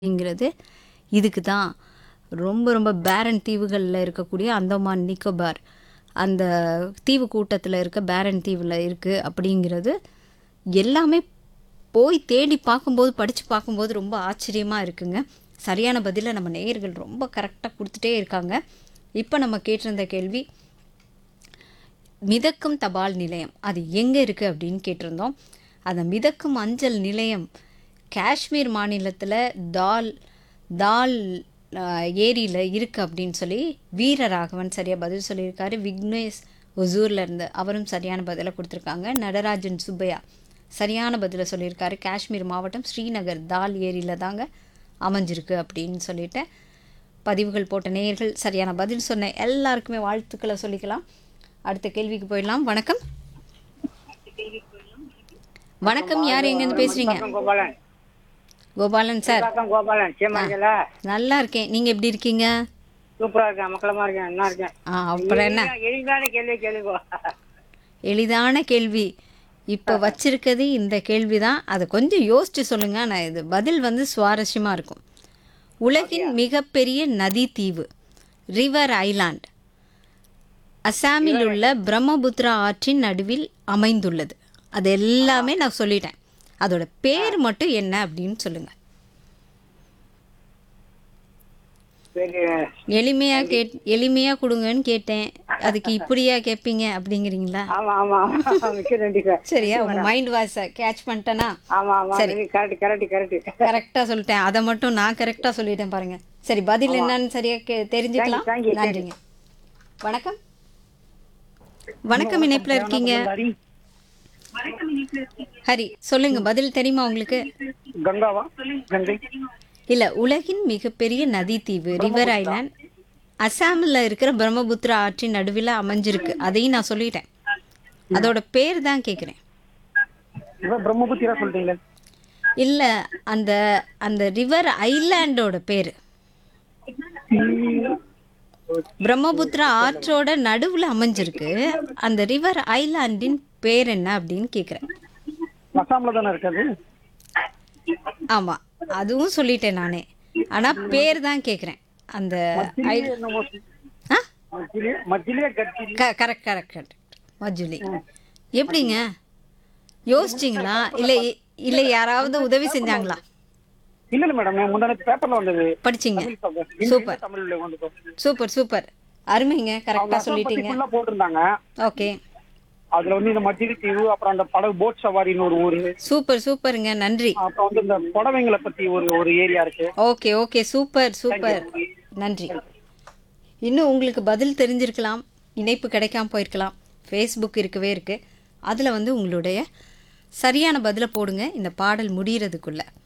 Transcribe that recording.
அப்படிங்கிறது இதுக்கு தான். ரொம்ப ரொம்ப பேரன் தீவுகளில் இருக்கக்கூடிய அந்தமான் நிக்கோபார் அந்த தீவு கூட்டத்தில் இருக்க பேரன் தீவில் இருக்குது அப்படிங்கிறது எல்லாமே போய் தேடி பார்க்கும்போது படித்து பார்க்கும்போது ரொம்ப ஆச்சரியமாக இருக்குங்க. சரியான பதிலை நம்ம நேயர்கள் ரொம்ப கரெக்டாக கொடுத்துட்டே இருக்காங்க. இப்போ நம்ம கேட்டிருந்த கேள்வி மிதக்கும் தபால் நிலையம் அது எங்கே இருக்குது அப்படின்னு கேட்டிருந்தோம். அந்த மிதக்கும் அஞ்சல் நிலையம் காஷ்மீர் மாநிலத்தில் தால் ஏரியில் இருக்குது அப்படின்னு சொல்லி வீரராகவன் சரியாக பதில் சொல்லியிருக்காரு. விக்னேஷ் ஒசூரில் இருந்து அவரும் சரியான பதிலை கொடுத்துருக்காங்க. நடராஜன் சுப்பையா சரியான பதிலை சொல்லியிருக்காரு. காஷ்மீர் மாவட்டம் ஸ்ரீநகர் தால் ஏரியில் தாங்க அமைஞ்சிருக்கு அப்படின்னு சொல்லிட்டு பதிவுகள் போட்ட நேயர்கள் சரியான பதில் சொன்ன எல்லாருக்குமே வாழ்த்துக்களை சொல்லிக்கலாம். அடுத்த கேள்விக்கு போயிடலாம். வணக்கம். வணக்கம், யார் எங்கேருந்து பேசுறீங்க? கோபாலன் சார். நல்லா இருக்கேன், நீங்க எப்படி இருக்கீங்க? சூப்பரா இருக்கேன், மக்களமா இருக்கேன், நல்லா இருக்கேன். அப்புறம் என்ன எளிதான கேள்வி கேளுங்க. எளிதான கேள்வி இப்போ வச்சிருக்கிறது இந்த கேள்வி தான். அதை கொஞ்சம் யோசிச்சு சொல்லுங்க. நான் இது பதில் சுவாரஸ்யமாக இருக்கும். உலகின் மிகப்பெரிய நதி தீவு ரிவர் ஐலாண்ட் அசாமில் உள்ள பிரம்மபுத்திரா ஆற்றின் நடுவில் அமைந்துள்ளது. அது எல்லாமே நான் சொல்லிட்டேன். அதோட பேர் மட்டும் என்ன அப்படின்னு சொல்லுங்க. எளிமையா கொடுங்கன்னு கேட்டேன், அதுக்கு இப்படியா கேட்பீங்க அப்படிங்கிறீங்களா? சரியா, உங்க மைண்ட் வாய்ஸை கேட்ச் பண்ணிட்டேனா? சரி, கரெக்டா சொல்லிட்டேன். அதை மட்டும் நான் கரெக்டா சொல்லிட்டேன் பாருங்க. சரி, பதில் என்னன்னு சரியா தெரிஞ்சுக்கலாம். நன்றிங்க. வணக்கம். வணக்கம், இணைப்புல இருக்கீங்க. ஹரி, சொல்லுங்க, பதில் தெரியுமா உங்களுக்கு? கங்காவா? இல்ல, உலகின் மிகப்பெரிய நதி தீவு ரிவர் ஐலாண்ட் அசாமில் இருக்கிற பிரம்மபுத்திரா ஆற்றின் நடுவில் அமைஞ்சிருக்கு. அதையும் நான் சொல்லிட்டேன். அதோட பேர் தான் கேட்குறேன். பிரம்மபுத்திரா சொல்றீங்க? இல்ல, அந்த அந்த ரிவர் ஐலாண்டோட பேரு. பிரம்மபுத்திரா ஆற்றோட நடுவில் அமைஞ்சிருக்கு. அந்த ரிவர் ஐலாண்டின் பேர் என்ன அப்படின்னு கேட்குறேன். அசாம்ல தானே இருக்காது? ஆமா, அதுவும் சொல்லிட்டேன் நானே. ஆனா பேர் தான் கேட்குறேன். அந்த கரெக்ட் மஜுலி. எப்படிங்க யோசிச்சிங்களா? இல்லை யாராவது உதவி செஞ்சாங்களா? இல்ல மேடம், முந்தானே பேப்பர்ல வந்தது, படிச்சீங்க. சூப்பர் சூப்பர் சூப்பர், அருமைங்க, கரெக்டா சொல்லிட்டீங்க. போட்டிருந்தாங்க. ஓகே, அதுல இந்த மத்திய தீவு, அப்புறம் அந்த படகு போட் சவாரின்னு ஒரு ஊரு. சூப்பர் சூப்பருங்க, நன்றி. அப்புறம் இந்த புடவைங்களை பத்தி ஒரு ஏரியா இருக்கு. ஓகே ஓகே, சூப்பர் சூப்பர், நன்றி. இன்னும் உங்களுக்கு பதில் தெரிஞ்சிருக்கலாம், இணைப்பு கிடைக்காம போயிருக்கலாம். ஃபேஸ்புக் இருக்கவே இருக்கு. அதில் உங்களுடைய சரியான பதிலை போடுங்க இந்த பாடல் முடிகிறதுக்குள்ள.